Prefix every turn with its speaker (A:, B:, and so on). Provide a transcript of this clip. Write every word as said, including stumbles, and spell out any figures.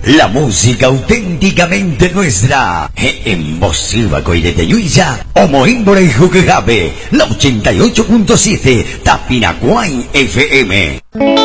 A: La música auténticamente nuestra. En Mosiva Coirete Yuilla, Homo Ímbora y Juquejabe, la ochenta y ocho punto siete, Tapinacuay F M.